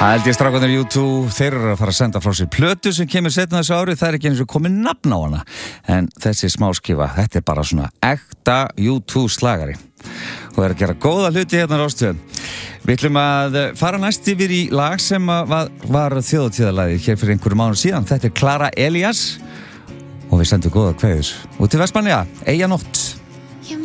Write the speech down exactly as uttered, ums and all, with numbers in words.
Það held ég strákarnir U two, þeir eru að fara að senda frá sér plötu sem kemur seinna þessu ári, það er ekki eins og komið nafn á hana. En þessi smáskifa, þetta er bara svona ekta U two slagari. Og er að gera góða hluti hérna á Rás tvö. Við ætlum að fara næst yfir í lag sem var, var þjóðatíðarlagið hér fyrir einhverjum mánuðum síðan. Þetta er Clara Elías og við sendum góða kveðjur út til Vestmannaeyja, Eyjanótt.